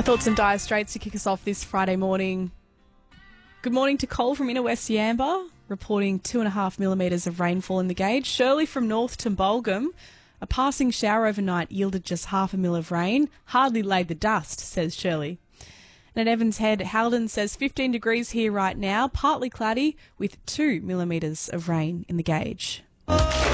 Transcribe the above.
Thoughts and Dire Straits to kick us off this Friday morning. Good morning to Cole from Inner West Yamba, reporting 2.5 millimetres of rainfall in the gauge. Shirley from North Tumbulgum, a passing shower overnight yielded just 0.5 mil of rain. Hardly laid the dust, says Shirley. And at Evans Head, Haldon says 15 degrees here right now, partly cloudy with 2 millimetres of rain in the gauge.